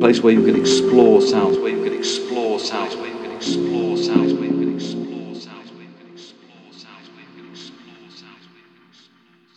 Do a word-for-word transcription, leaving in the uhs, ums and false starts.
place where you can explore sounds, where you can explore sounds, where you can explore sounds, where you can explore.